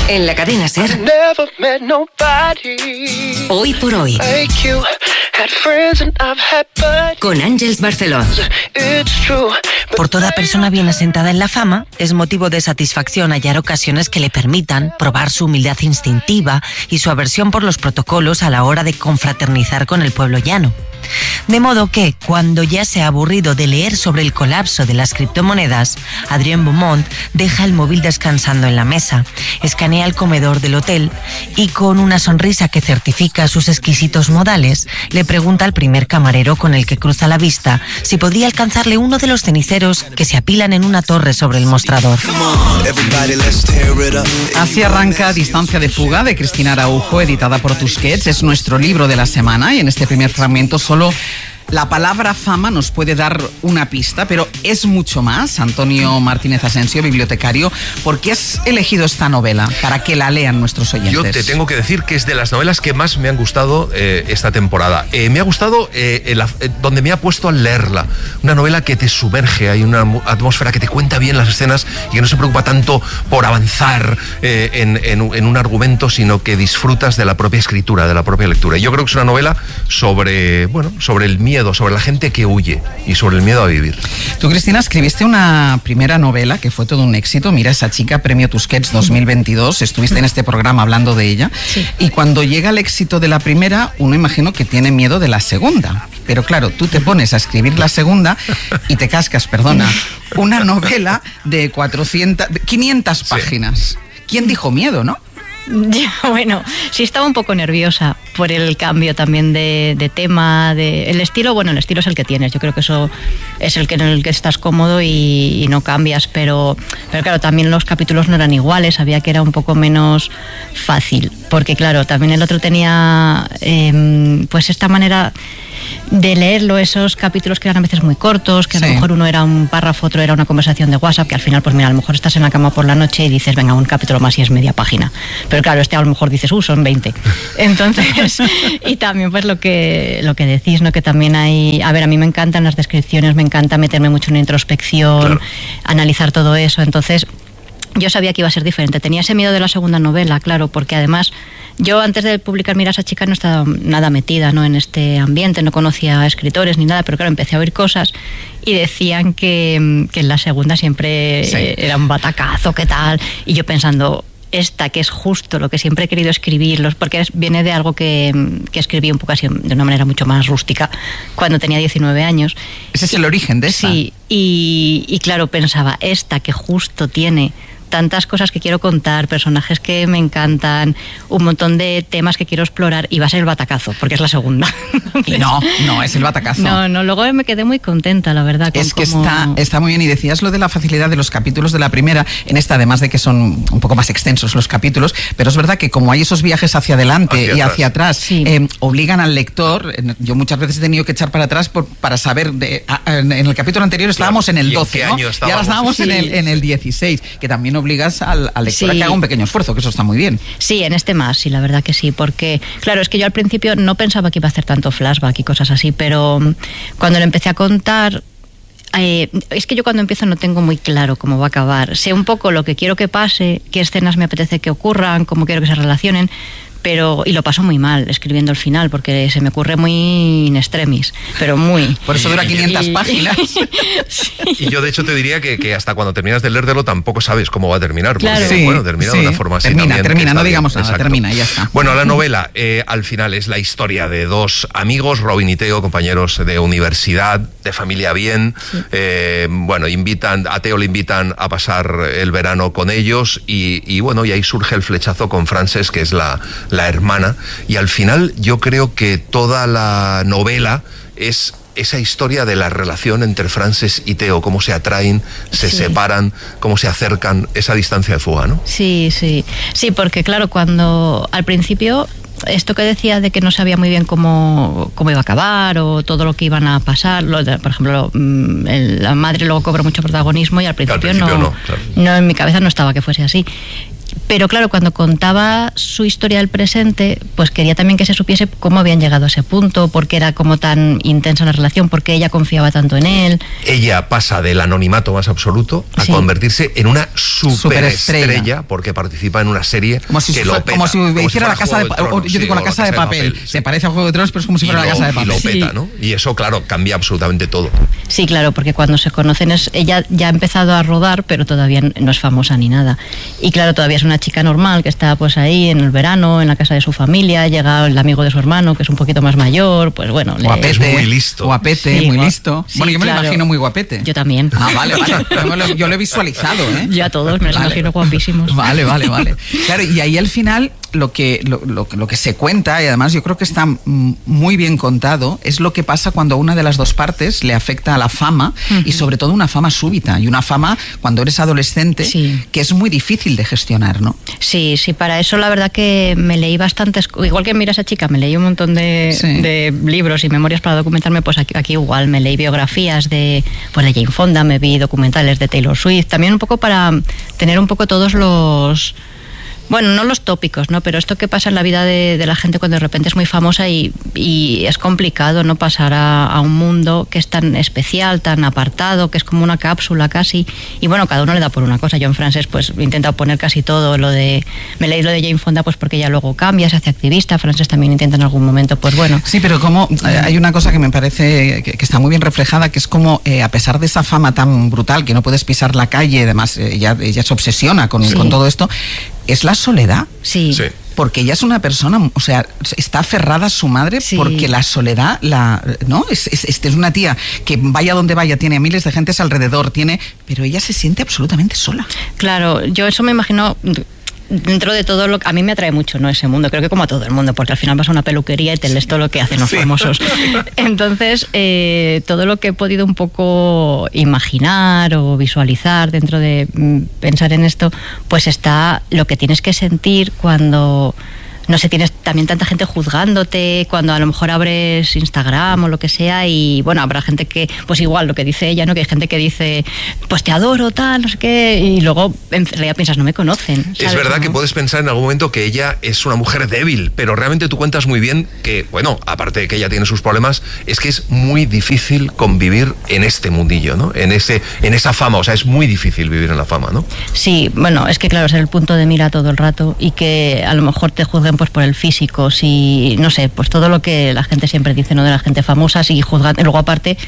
En la cadena SER, Hoy por Hoy, con Àngels Barceló. Por toda persona bien asentada en la fama, es motivo de satisfacción hallar ocasiones que le permitan probar su humildad instintiva y su aversión por los protocolos a la hora de confraternizar con el pueblo llano. De modo que, cuando ya se ha aburrido de leer sobre el colapso de las criptomonedas, Adrien Beaumont deja el móvil descansando en la mesa, escanea el comedor del hotel y, con una sonrisa que certifica sus exquisitos modales, le pregunta al primer camarero con el que cruza la vista si podría alcanzarle uno de los ceniceros que se apilan en una torre sobre el mostrador. Así arranca Distancia de fuga, de Cristina Araujo, editada por Tusquets. Es nuestro libro de la semana y en este primer fragmento solo la palabra fama nos puede dar una pista, pero es mucho más. Antonio Martínez Asensio, bibliotecario, ¿por qué has elegido esta novela para que la lean nuestros oyentes? Yo te tengo que decir que es de las novelas que más me han gustado esta temporada. Me ha gustado donde me ha puesto al leerla. Una novela que te sumerge, hay una atmósfera que te cuenta bien las escenas y que no se preocupa tanto por avanzar en un argumento, sino que disfrutas de la propia escritura, de la propia lectura. Y yo creo que es una novela sobre el miedo, sobre la gente que huye y sobre el miedo a vivir. Tú, Cristina, escribiste una primera novela que fue todo un éxito. Mira esa chica, Premio Tusquets 2022. Estuviste en este programa hablando de ella. Sí. Y cuando llega el éxito de la primera, uno imagino que tiene miedo de la segunda. Pero claro, tú te pones a escribir la segunda y te cascas, una novela de 500 páginas. Sí. ¿Quién dijo miedo, no? Ya, bueno, sí estaba un poco nerviosa por el cambio también de tema, el estilo. Bueno, el estilo es el que tienes, yo creo que eso es en el que estás cómodo y no cambias, pero claro, también los capítulos no eran iguales, sabía que era un poco menos fácil, porque claro, también el otro tenía pues esta manera de leerlo, esos capítulos que eran a veces muy cortos, que a lo mejor uno era un párrafo, otro era una conversación de WhatsApp, que al final, pues mira, a lo mejor estás en la cama por la noche y dices, venga, un capítulo más y es media página. Pero claro, a lo mejor dices, son 20. Entonces, y también pues lo que decís, ¿no? Que también hay, a mí me encantan las descripciones, me encanta meterme mucho en introspección, analizar todo eso, entonces yo sabía que iba a ser diferente. Tenía ese miedo de la segunda novela, claro, porque además yo antes de publicar Mira a esa chica no estaba nada metida, ¿no?, en este ambiente, no conocía a escritores ni nada, pero claro, empecé a oír cosas y decían que en la segunda siempre era un batacazo, ¿qué tal? Y yo pensando, esta que es justo lo que siempre he querido escribir, porque viene de algo que escribí un poco así, de una manera mucho más rústica, cuando tenía 19 años. Ese es el origen de esta. Sí, y claro, pensaba, esta que justo tiene tantas cosas que quiero contar, personajes que me encantan, un montón de temas que quiero explorar, y va a ser el batacazo, porque es la segunda. No es el batacazo. No, luego me quedé muy contenta, la verdad. Es que está muy bien, y decías lo de la facilidad de los capítulos de la primera, en esta además de que son un poco más extensos los capítulos, pero es verdad que como hay esos viajes hacia adelante y hacia atrás, obligan al lector. Yo muchas veces he tenido que echar para atrás para saber, en el capítulo anterior estábamos en el 12, ¿no? Y ahora estábamos en el 16, que también obligas al lector a que haga un pequeño esfuerzo, que eso está muy bien. Sí, en este más, sí, la verdad que sí, porque claro, es que yo al principio no pensaba que iba a hacer tanto flashback y cosas así, pero cuando le empecé a contar, es que yo cuando empiezo no tengo muy claro cómo va a acabar. Sé un poco lo que quiero que pase, qué escenas me apetece que ocurran, cómo quiero que se relacionen, y lo paso muy mal escribiendo el final, porque se me ocurre muy in extremis, pero muy. Por eso dura 500 páginas. Sí. Y yo de hecho te diría que hasta cuando terminas de leértelo tampoco sabes cómo va a terminar, porque claro. Termina de una forma así. Termina, no digamos nada, exacto. Termina, ya está. Bueno, la novela al final es la historia de dos amigos, Robin y Theo, compañeros de universidad, de familia bien. Sí. A Theo le invitan a pasar el verano con ellos y ahí surge el flechazo con Frances, que es la hermana, y al final yo creo que toda la novela es esa historia de la relación entre Frances y Theo, cómo se atraen, se separan, cómo se acercan, esa distancia de fuga, ¿no? Sí, porque claro, cuando al principio esto que decía de que no sabía muy bien cómo iba a acabar o todo lo que iban a pasar, por ejemplo, la madre luego cobra mucho protagonismo y al principio no, en mi cabeza no estaba que fuese así. Pero claro, cuando contaba su historia del presente, pues quería también que se supiese cómo habían llegado a ese punto, por qué era como tan intensa la relación, por qué ella confiaba tanto en él. Ella pasa del anonimato más absoluto a convertirse en una superestrella porque participa en una serie como si que lo peta. Como si hiciera la Casa de Papel. Yo digo la Casa de Papel. Se parece a Juego de Tronos, pero es como si fuera la Casa de Papel. Y lo peta, ¿no? Y eso, claro, cambia absolutamente todo. Sí, claro, porque cuando se conocen ella ya ha empezado a rodar, pero todavía no es famosa ni nada. Y claro, todavía es una chica normal que está pues ahí en el verano, en la casa de su familia, llega el amigo de su hermano, que es un poquito más mayor, pues bueno. Guapete, es muy listo. Guapete, muy listo. Sí, bueno, yo me lo imagino muy guapete. Yo también. Ah, vale. Yo lo he visualizado, ¿eh? Yo a todos me los imagino guapísimos. Vale. Claro, y ahí al final lo que se cuenta, y además yo creo que está muy bien contado, es lo que pasa cuando una de las dos partes le afecta a la fama, y sobre todo una fama súbita, y una fama cuando eres adolescente, que es muy difícil de gestionar, ¿no? Sí, para eso la verdad que me leí bastantes, igual que Mira esa chica, me leí un montón de libros y memorias para documentarme, pues aquí igual me leí biografías de Jane Fonda, me vi documentales de Taylor Swift, también un poco para tener un poco todos los... Bueno, no los tópicos, ¿no? Pero esto que pasa en la vida de la gente cuando de repente es muy famosa y es complicado, ¿no? Pasar a un mundo que es tan especial, tan apartado, que es como una cápsula casi. Y bueno, cada uno le da por una cosa. Yo en Frances pues he intentado poner casi todo. Me leí lo de Jane Fonda pues porque ella luego cambia, se hace activista. Frances también intenta en algún momento, pues bueno. Sí, pero como hay una cosa que me parece que está muy bien reflejada, que es como a pesar de esa fama tan brutal, que no puedes pisar la calle, además ella se obsesiona con todo esto, es la soledad. Sí. Porque ella es una persona, o sea, está aferrada a su madre porque la soledad, ¿no? Es una tía que vaya donde vaya, tiene miles de gentes alrededor, pero ella se siente absolutamente sola. Claro, yo eso me imagino... Dentro de todo a mí me atrae mucho, ¿no? Ese mundo, creo que como a todo el mundo, porque al final vas a una peluquería y te lees todo lo que hacen los famosos. Entonces, todo lo que he podido un poco imaginar o visualizar dentro de pensar en esto, pues está lo que tienes que sentir cuando... No sé, tienes también tanta gente juzgándote, cuando a lo mejor abres Instagram o lo que sea, y bueno, habrá gente que, pues igual lo que dice ella, ¿no? Que hay gente que dice, pues te adoro, tal, no sé qué, y luego en realidad piensas, no me conocen, ¿sabes? Es verdad que puedes pensar en algún momento que ella es una mujer débil, pero realmente tú cuentas muy bien que, bueno, aparte de que ella tiene sus problemas, es que es muy difícil convivir en este mundillo, ¿no? En esa fama, o sea, es muy difícil vivir en la fama, ¿no? Sí, bueno, es que claro, es el punto de mira todo el rato, y que a lo mejor te juzguen pues por el físico, si no sé, pues todo lo que la gente siempre dice, ¿no? De la gente famosa, y juzgan, y luego aparte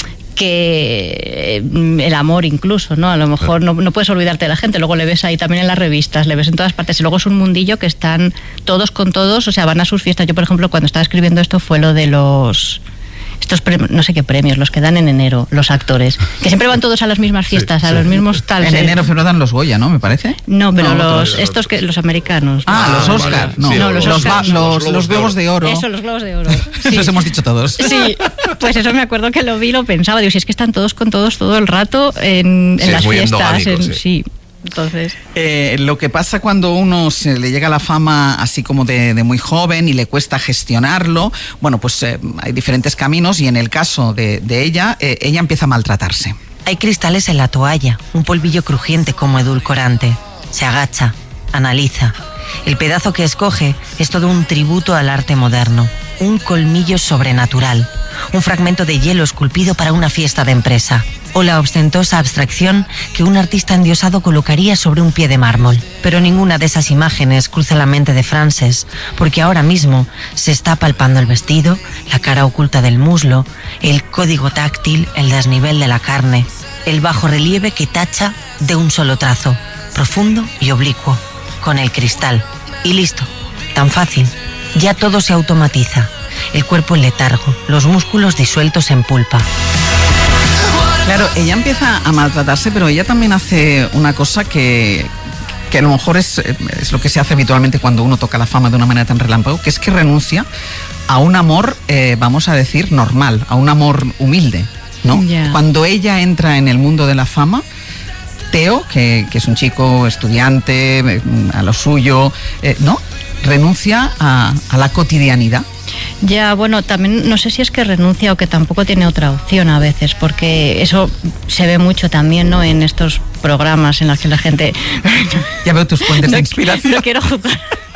que el amor incluso, ¿no? A lo mejor no puedes olvidarte de la gente, luego le ves ahí también en las revistas, le ves en todas partes, y luego es un mundillo que están todos con todos, o sea, van a sus fiestas. Yo, por ejemplo, cuando estaba escribiendo esto fue lo de estos no sé qué premios, los que dan en enero, los actores, que siempre van todos a las mismas fiestas, a los mismos tal. En enero pero dan los Goya, ¿no? Me parece. No, pero los americanos. Los Oscar. Vale. Los Globos de Oro. Eso, los Globos de Oro. Sí. Los hemos dicho todos. Sí, pues eso me acuerdo que lo vi, lo pensaba, digo, si es que están todos con todos todo el rato en las fiestas. Sí. Entonces, lo que pasa cuando uno se le llega la fama así como de muy joven y le cuesta gestionarlo, bueno, pues hay diferentes caminos, y en el caso de ella empieza a maltratarse. Hay cristales en la toalla, un polvillo crujiente como edulcorante. Se agacha, analiza. El pedazo que escoge es todo un tributo al arte moderno, un colmillo sobrenatural, un fragmento de hielo esculpido para una fiesta de empresa, o la ostentosa abstracción que un artista endiosado colocaría sobre un pie de mármol. Pero ninguna de esas imágenes cruza la mente de Frances, porque ahora mismo se está palpando el vestido, la cara oculta del muslo, el código táctil, el desnivel de la carne, el bajo relieve que tacha de un solo trazo, profundo y oblicuo, con el cristal. Y listo, tan fácil, ya todo se automatiza, el cuerpo en letargo, los músculos disueltos en pulpa. Claro, ella empieza a maltratarse, pero ella también hace una cosa que a lo mejor es lo que se hace habitualmente cuando uno toca la fama de una manera tan relámpago, que es que renuncia a un amor, vamos a decir, normal, a un amor humilde, ¿no? Yeah. Cuando ella entra en el mundo de la fama, Theo, que es un chico estudiante, a lo suyo, ¿no? Renuncia a la cotidianidad. Ya, bueno, también no sé si es que renuncia o que tampoco tiene otra opción a veces, porque eso se ve mucho también, ¿no? En estos programas en los que la gente... Ya veo tus fuentes de inspiración. No quiero juzgar.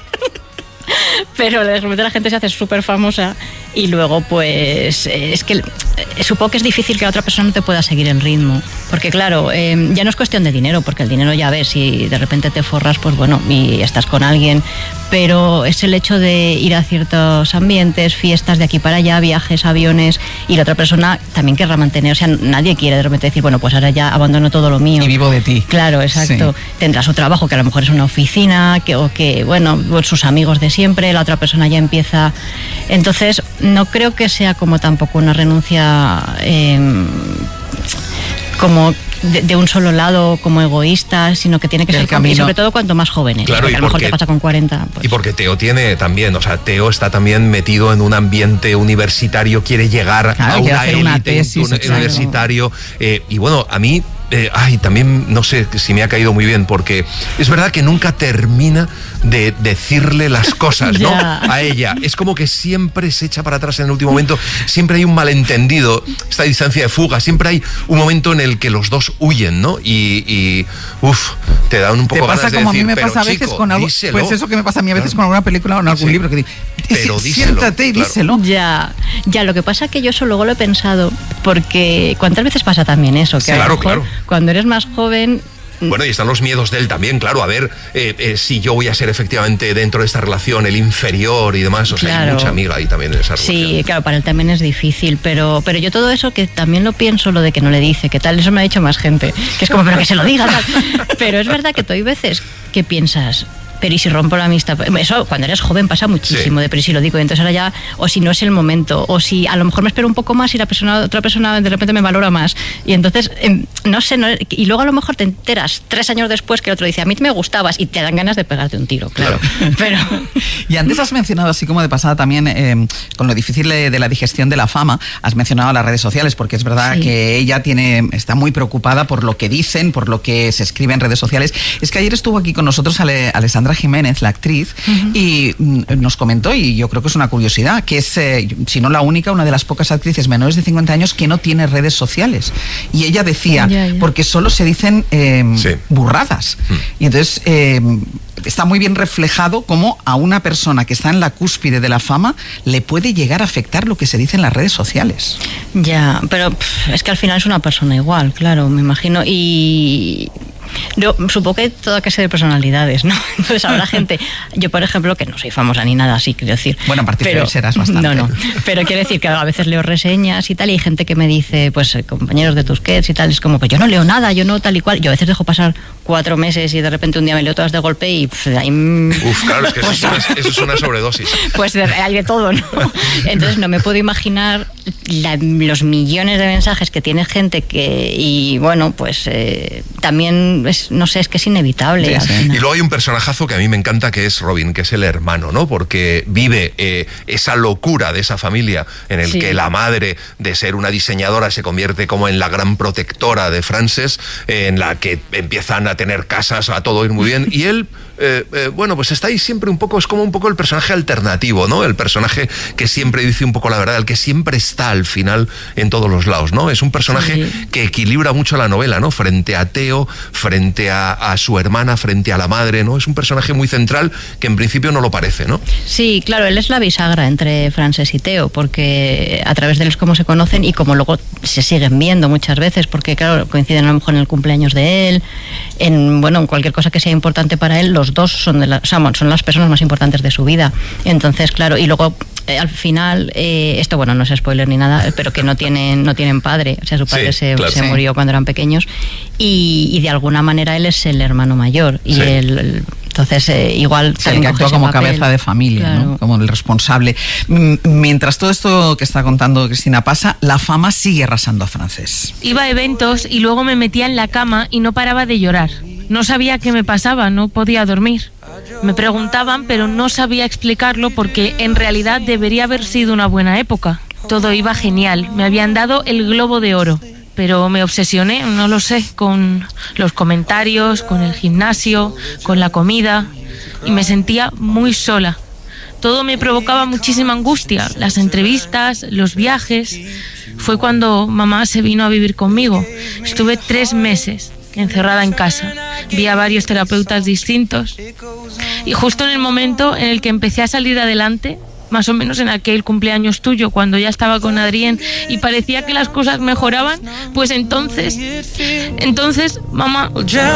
Pero de repente la gente se hace súper famosa y luego pues es que supongo que es difícil que la otra persona no te pueda seguir el ritmo, porque claro, ya no es cuestión de dinero, porque el dinero ya ves, si de repente te forras, pues bueno, y estás con alguien, pero es el hecho de ir a ciertos ambientes, fiestas de aquí para allá, viajes, aviones, y la otra persona también querrá mantener, o sea, nadie quiere de repente decir, bueno, pues ahora ya abandono todo lo mío. Y vivo de ti. Claro, exacto. Sí. Tendrás un trabajo que a lo mejor es una oficina, o que, bueno, sus amigos de siempre, la otra persona ya empieza. Entonces, no creo que sea como tampoco una renuncia como de un solo lado, como egoísta, sino que tiene que ser camino. Y sobre todo cuanto más jóvenes, claro, porque a lo mejor te pasa con 40. Pues. Y porque Teo tiene también, o sea, Teo está también metido en un ambiente universitario, quiere llegar a una élite universitario. Y bueno, a mí también no sé si me ha caído muy bien, porque es verdad que nunca termina de decirle las cosas, ¿no? A ella. Es como que siempre se echa para atrás en el último momento, siempre hay un malentendido, esta distancia de fuga, siempre hay un momento en el que los dos huyen, ¿no? Y te dan un poco ganas de decir, como a mí me pasa a veces con algo, pues eso que me pasa a mí a veces con alguna película o en algún libro que digo, pero siéntate y díselo. Ya, lo que pasa es que yo eso luego lo he pensado, porque ¿cuántas veces pasa también eso? Que claro. Cuando eres más joven... Bueno, y están los miedos de él también, claro, a ver si yo voy a ser efectivamente dentro de esta relación el inferior y demás, o sea, claro. Hay mucha amiga ahí también en esa relación. Sí, claro, para él también es difícil, pero yo todo eso que también lo pienso, lo de que no le dice, que tal, eso me ha dicho más gente, que es como, pero que se lo diga, tal. Pero es verdad que tú hay veces que piensas... Pero ¿y si rompo la amistad? Eso cuando eres joven pasa muchísimo, de pero si lo digo, entonces ahora ya, o si no es el momento, o si a lo mejor me espero un poco más y otra persona de repente me valora más. Y entonces, no sé, y luego a lo mejor te enteras 3 años después que el otro dice, a mí me gustabas, y te dan ganas de pegarte un tiro, claro. Pero... Y antes has mencionado, así como de pasada también, con lo difícil de la digestión de la fama, has mencionado las redes sociales, porque es verdad que ella está muy preocupada por lo que dicen, por lo que se escribe en redes sociales. Es que ayer estuvo aquí con nosotros Alessandra Jiménez, la actriz, y nos comentó, y yo creo que es una curiosidad, que es, si no la única, una de las pocas actrices menores de 50 años que no tiene redes sociales. Y ella decía, porque solo se dicen burradas. Y entonces está muy bien reflejado cómo a una persona que está en la cúspide de la fama le puede llegar a afectar lo que se dice en las redes sociales. Ya, pero es que al final es una persona igual, claro, me imagino, y... Yo supongo que toda clase de personalidades, ¿no? Entonces habrá gente, yo por ejemplo, que no soy famosa ni nada así, quiero decir. Bueno, a partir de hoy serás bastante. No, pero quiero decir que a veces leo reseñas y tal, y hay gente que me dice, pues compañeros de Tusquets y tal, es como, pues yo no leo nada, yo no tal y cual. Yo a veces dejo pasar 4 meses y de repente un día me leo todas de golpe y ahí... claro, es que pues, eso es una sobredosis. Pues hay de todo, ¿no? Entonces no me puedo imaginar los millones de mensajes que tiene gente y bueno, pues también no sé, es que es inevitable. Y luego hay un personajazo que a mí me encanta, que es Robin, que es el hermano, ¿no? Porque vive esa locura de esa familia en el que la madre, de ser una diseñadora, se convierte como en la gran protectora de Frances, en la que empiezan a tener casas, a todo ir muy bien, y él bueno, pues está ahí siempre un poco, es como un poco el personaje alternativo, ¿no? El personaje que siempre dice un poco la verdad, el que siempre está al final en todos los lados, ¿no? Es un personaje que equilibra mucho la novela, ¿no? Frente a Teo, frente a su hermana, frente a la madre, ¿no? Es un personaje muy central que en principio no lo parece, ¿no? Sí, claro, él es la bisagra entre Frances y Teo, porque a través de él es como se conocen y como luego se siguen viendo muchas veces, porque claro, coinciden a lo mejor en el cumpleaños de él, en cualquier cosa que sea importante para él, los dos son son las personas más importantes de su vida. Entonces, claro, y luego al final, esto bueno, no es spoiler ni nada, pero que no tienen padre, o sea, su padre se murió cuando eran pequeños y de alguna manera él es el hermano mayor y él entonces igual el que actúa como cabeza de familia, claro, ¿no? Como el responsable. Mientras todo esto que está contando Cristina pasa, la fama sigue arrasando a Frances. Iba a eventos y luego me metía en la cama y no paraba de llorar. No sabía qué me pasaba, no podía dormir. Me preguntaban, pero no sabía explicarlo porque en realidad debería haber sido una buena época. Todo iba genial, me habían dado el Globo de Oro, pero me obsesioné, no lo sé, con los comentarios, con el gimnasio, con la comida, y me sentía muy sola. Todo me provocaba muchísima angustia, las entrevistas, los viajes. Fue cuando mamá se vino a vivir conmigo. Estuve 3 meses. encerrada en casa. Vi a varios terapeutas distintos y justo en el momento en el que empecé a salir adelante, más o menos en aquel cumpleaños tuyo, cuando ya estaba con Adrián y parecía que las cosas mejoraban, pues entonces, mamá...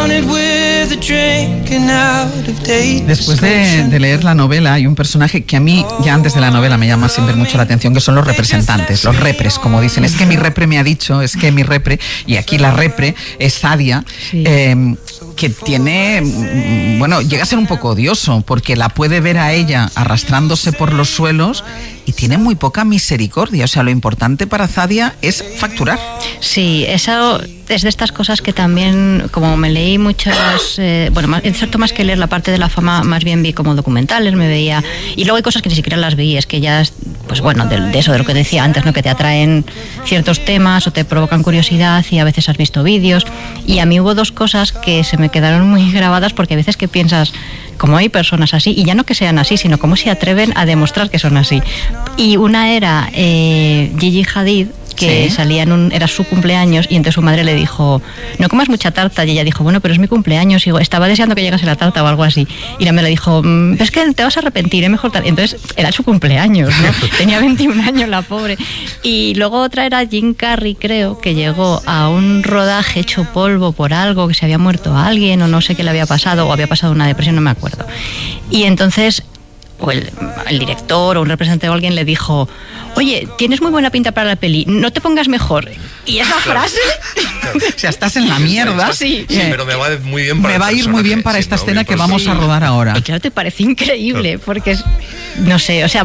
Después de leer la novela, hay un personaje que a mí, ya antes de la novela, me llama siempre mucho la atención, que son los representantes, los repres, como dicen. Es que mi repre me ha dicho, es que mi repre, y aquí la repre es Sadia, sí. Que tiene, bueno, llega a ser un poco odioso, porque la puede ver a ella arrastrándose por los suelos y tiene muy poca misericordia. O sea, lo importante para Sadia es facturar. Sí, eso es de estas cosas que también, como me leí muchas, bueno, es cierto, más que leer la parte de la fama, más bien vi como documentales, me veía, y luego hay cosas que ni siquiera las vi, es que ya, pues bueno, de eso, de lo que decía antes, ¿no? Que te atraen ciertos temas o te provocan curiosidad y a veces has visto vídeos, y a mí hubo dos cosas que se me quedaron muy grabadas, porque a veces que piensas, como hay personas así, y ya no que sean así, sino cómo se atreven a demostrar que son así. Y una era Gigi Hadid, que salía era su cumpleaños, y entonces su madre le dijo, no comas mucha tarta, y ella dijo, bueno, pero es mi cumpleaños, y estaba deseando que llegase la tarta o algo así, y la me le dijo, es que te vas a arrepentir, es mejor tarta. Entonces era su cumpleaños, ¿no? Tenía 21 años la pobre. Y luego otra era Jim Carrey, creo, que llegó a un rodaje hecho polvo por algo, que se había muerto alguien o no sé qué le había pasado, o había pasado una depresión, no me acuerdo, y entonces o el director o un representante o alguien le dijo, oye, tienes muy buena pinta para la peli, no te pongas mejor. Y esa frase... O sea, estás en la mierda. Sí, pero me va muy bien para me va a ir muy bien para esta escena que vamos a rodar ahora. Y claro, te parece increíble, porque es, no sé, o sea,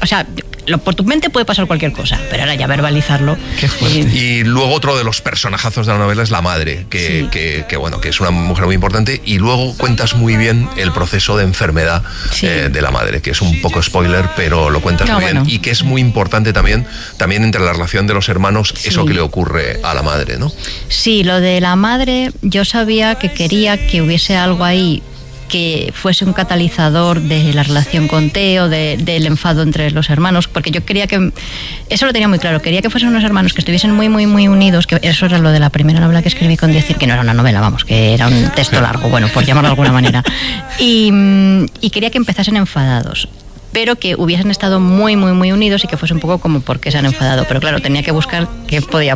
por tu mente puede pasar cualquier cosa, pero ahora ya verbalizarlo. Qué fuerte. Y luego otro de los personajazos de la novela es la madre, que bueno, que es una mujer muy importante, y luego cuentas muy bien el proceso de enfermedad de la madre, que es un poco spoiler, pero lo cuentas muy bien, y que es muy importante también entre la relación de los hermanos, eso que le ocurre a la madre, ¿no? Sí, lo de la madre, yo sabía que quería que hubiese algo ahí que fuese un catalizador de la relación con Teo, del enfado entre los hermanos, porque yo quería que, eso lo tenía muy claro, quería que fuesen unos hermanos que estuviesen muy, muy, muy unidos, que eso era lo de la primera novela que escribí con 10, que no era una novela, vamos, que era un texto largo, bueno, por llamarlo de alguna manera, y quería que empezasen enfadados, pero que hubiesen estado muy, muy, muy unidos y que fuese un poco como por qué se han enfadado, pero claro, tenía que buscar qué podía